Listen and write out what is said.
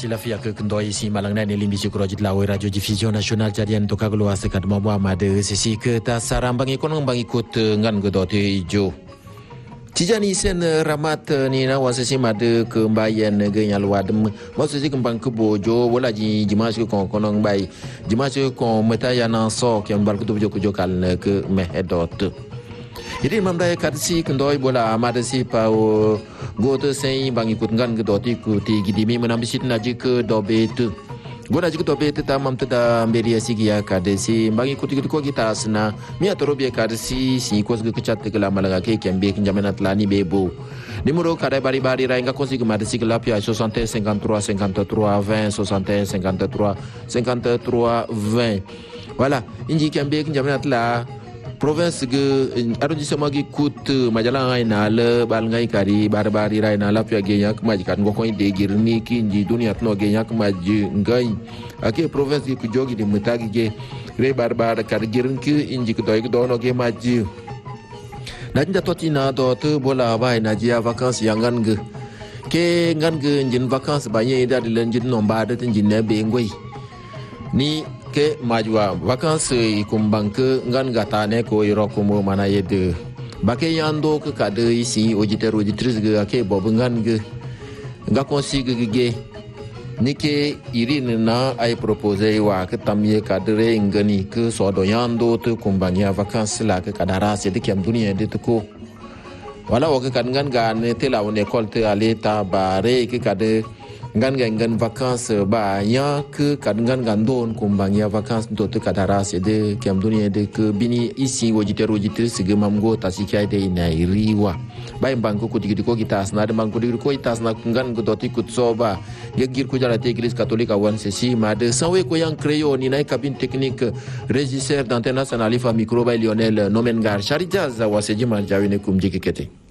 Silafia ke kendoi si malang na nilimbi sukrojit lawe radio diffusion nasional jadian to kaglo asekat mabwa made sesi ke ta sarambang ikon bang ikut ngan gedote ijo Cijani sen ramat ni na wasasi made ke mbayan ge nyalwadem wasasi kembang ke bojo wala ji jimas ke konong bay jimas ko meta yana so ke mbal ku bojo ko jokal ke mehedot Jadi mamdai kadsi kendoi bola amadasi pau goto sei bang ikut ngan gedoti ku ti gidimi menambisit naji ke dobet gona ji ke dobet ta mam tada beria sigia kadsi bang ikut ko kita asna mi atorobi kadsi si kos ge kecat ke lama laga ke kembe kinjamena tlani bebo numero kadai bari rainga kosi ke madasi ke lapia 60 53 53 20 60 53 53 20 voilà inji kembe kinjamena tla province ge arrondissement gi kut majalang ai na le bal ngai kari bari rai na la pya ge yak maj kan ngoko de girni ki ji dunia tno ge yak maj ngai ake province gi ku jogi de mutagi ge re bar kar girin ki inji ku doy dono ge maj na jinda totina do te bola bai na ji vacances yangan ge ke ngan ge jin vacances ba ye da de len jin no ba de tin jin ne be ngoi ni ke majwa vacances ikumbang ke ngan gatane ko irokumo mana yede bake yando ke kade isi ojitris ge ake bobungan ge nga konsig ge nike irin na ay propose wa ke tamye kadre ngani ke sodo yando te kumbanya vacances la ke kadara se de kem dunia de ko wala o ke kan ngan gan te la on école te aleta bare ke kade ngan vacances ba ya ke kan don kumbang ya vacances to te kadara se de kem dunia de ke bini isi ojitris ge mamgo tasikai de ina iriwa bay bangko ko kita asna de bangko ko kita asna ngan go doti kutsoba gegir ko jala te iglesia katolika wan sesi made sawe ko yang creyo ni nai cabine technique régisseur d'antenne nationale fa micro bay Lionel Nomengar Charijaz wa seji man jawine kumji kete